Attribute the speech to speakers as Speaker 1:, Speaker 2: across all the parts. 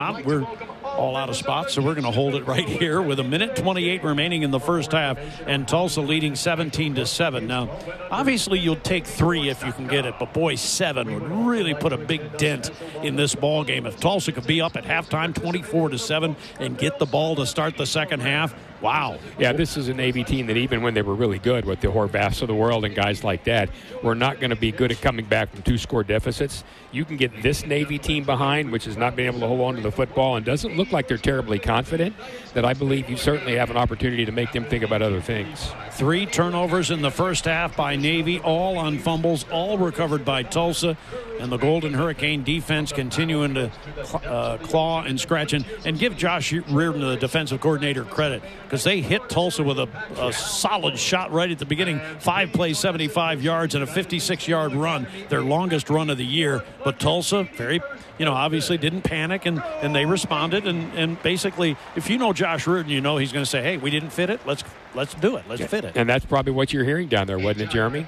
Speaker 1: We're all out of spots, so we're going to hold it right here with 1:28 remaining in the first half, and Tulsa leading 17-7. Now, obviously, you'll take 3 if you can get it, but boy, 7 would really put a big dent in this ball game. If Tulsa could be up at halftime 24-7 and get the ball to start the second half, wow.
Speaker 2: Yeah, this is a Navy team that even when they were really good with the Horvaths of the world and guys like that, were not going to be good at coming back from 2-score deficits. You can get this Navy team behind, which has not been able to hold on to the football and doesn't look like they're terribly confident, that I believe you certainly have an opportunity to make them think about other things.
Speaker 1: 3 turnovers in the first half by Navy, all on fumbles, all recovered by Tulsa. And the Golden Hurricane defense continuing to claw and scratch. And give Josh Reardon, the defensive coordinator, credit, because they hit Tulsa with a solid shot right at the beginning. 5 plays, 75 yards, and a 56-yard run, their longest run of the year. But Tulsa, obviously didn't panic, and they responded. And basically, if you know Josh Reardon, you know he's going to say, hey, we didn't fit it. Let's do it. Let's fit it.
Speaker 2: And that's probably what you're hearing down there, wasn't it, Jeremy?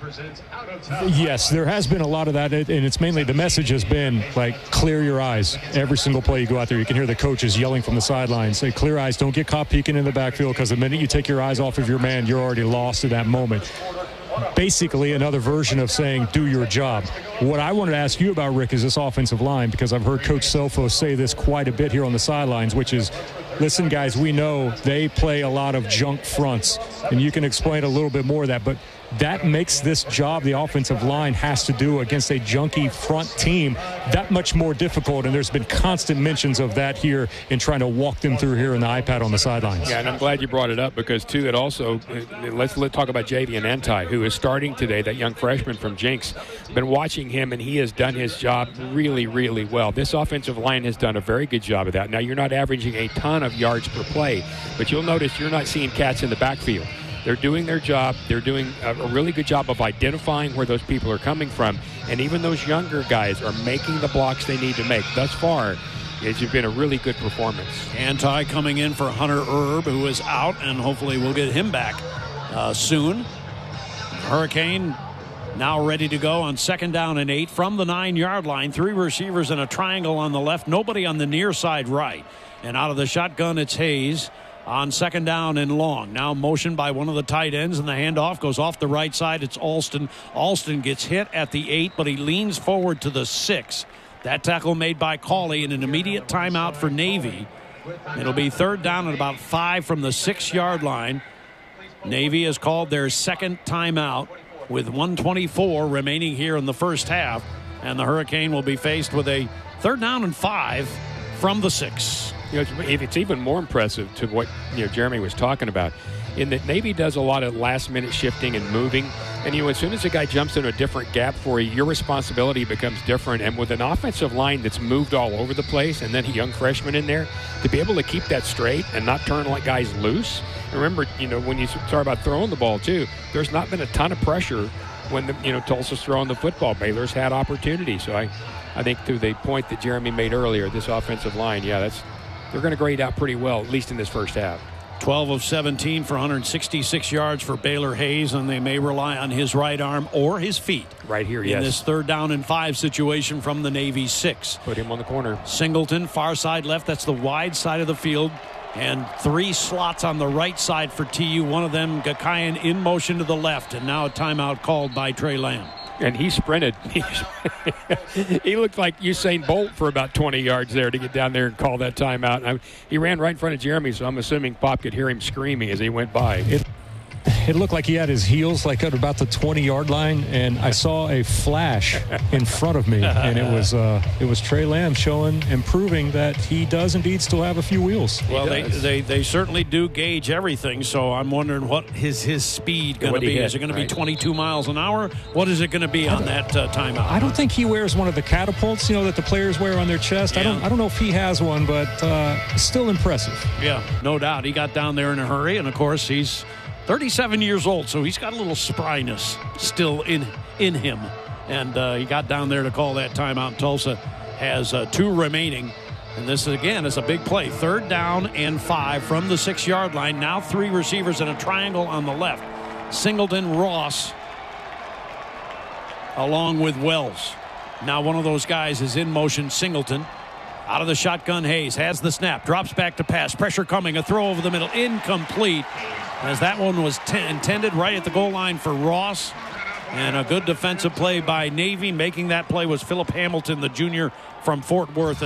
Speaker 3: Yes, there has been a lot of that, and it's mainly the message has been, like, clear your eyes. Every single play you go out there, you can hear the coaches yelling from the sidelines, say, clear eyes, don't get caught peeking in the backfield, because the minute you take your eyes off of your man, you're already lost in that moment. Basically another version of saying do your job. What I wanted to ask you about, Rick, is this offensive line, because I've heard Coach Selfo say this quite a bit here on the sidelines, which is, listen, guys, we know they play a lot of junk fronts, and you can explain a little bit more of that, but that makes this job the offensive line has to do against a junky front team that much more difficult, and there's been constant mentions of that here in trying to walk them through here in the iPad on the sidelines.
Speaker 2: Yeah, and I'm glad you brought it up, because, too, it also, let's talk about Javian Anti, who is starting today, that young freshman from Jinx. Been watching him, and he has done his job really, really well. This offensive line has done a very good job of that. Now, you're not averaging a ton of yards per play, but you'll notice you're not seeing cats in the backfield. They're doing their job. They're doing a really good job of identifying where those people are coming from. And even those younger guys are making the blocks they need to make. Thus far, it's been a really good performance.
Speaker 1: Anti coming in for Hunter Erb, who is out, and hopefully we'll get him back soon. Hurricane now ready to go on 2nd down and 8 from the 9-yard line. 3 receivers in a triangle on the left, nobody on the near side right. And out of the shotgun, it's Hayes. On 2nd down and long. Now motion by one of the tight ends, and the handoff goes off the right side. It's Alston. Alston gets hit at the 8, but he leans forward to the 6. That tackle made by Cauley, and an immediate timeout for Navy. It'll be 3rd down and about 5 from the 6-yard line. Navy has called their 2nd timeout with 1:24 remaining here in the first half, and the Hurricane will be faced with a 3rd down and 5 from the 6.
Speaker 2: It's even more impressive to what Jeremy was talking about, in that Navy does a lot of last-minute shifting and moving. And, as soon as a guy jumps into a different gap for you, your responsibility becomes different. And with an offensive line that's moved all over the place, and then a young freshman in there, to be able to keep that straight and not turn like guys loose. Remember, when you talk about throwing the ball, too, there's not been a ton of pressure when, Tulsa's throwing the football. Baylor's had opportunity. So I think to the point that Jeremy made earlier, this offensive line, they're going to grade out pretty well, at least in this first half.
Speaker 1: 12 of 17 for 166 yards for Baylor Hayes, and they may rely on his right arm or his feet.
Speaker 2: Right here,
Speaker 1: in this 3rd down and 5 situation from the Navy 6.
Speaker 2: Put him on the corner.
Speaker 1: Singleton, far side left. That's the wide side of the field. And 3 slots on the right side for TU. One of them, Gakayan, in motion to the left. And now a timeout called by Trey Lamb.
Speaker 2: And he sprinted. He looked like Usain Bolt for about 20 yards there to get down there and call that timeout. He ran right in front of Jeremy, so I'm assuming Pop could hear him screaming as he went by.
Speaker 3: It looked like he had his heels like at about the 20-yard line, and I saw a flash in front of me, and it was Trey Lamb showing and proving that he does indeed still have a few wheels.
Speaker 1: Well, they certainly do gauge everything, so I'm wondering what is his speed going to be. Is it going to be 22 miles an hour? What is it going to be on that timeout?
Speaker 3: I don't think he wears one of the catapults, that the players wear on their chest.
Speaker 1: Yeah.
Speaker 3: I don't know if he has one, but still impressive.
Speaker 1: Yeah, no doubt. He got down there in a hurry, and of course he's 37 years old, so he's got a little spryness still in him. And he got down there to call that timeout. Tulsa has 2 remaining. And this, again, is a big play. 3rd down and 5 from the 6-yard line. Now 3 receivers in a triangle on the left. Singleton, Ross, along with Wells. Now one of those guys is in motion, Singleton. Out of the shotgun, Hayes has the snap, drops back to pass, pressure coming, a throw over the middle, incomplete, as that one was intended right at the goal line for Ross. And a good defensive play by Navy. Making that play was Philip Hamilton, the junior from Fort Worth.